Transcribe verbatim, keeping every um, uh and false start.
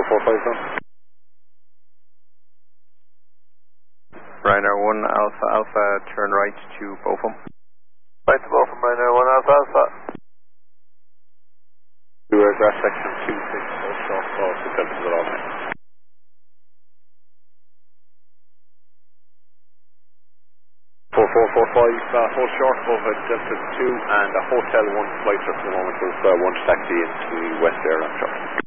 four four five now. Ryanair one Alpha Alpha, turn right to Bochum. Right to Bochum, Ryanair one Alpha Alpha. Two aircraft section two six, four short call, two seven to the log. four four four five, uh, hold short of uh, Delta two and a Hotel one flight for the moment with uh, one taxi into West Air, I'm sure.